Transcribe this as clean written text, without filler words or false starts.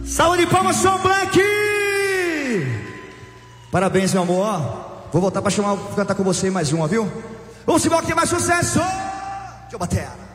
Salve de palmas, Som Black! Parabéns, meu amor. Vou voltar pra cantar com você mais uma, viu? Vamos embora que tem mais sucesso! Deixa eu bater.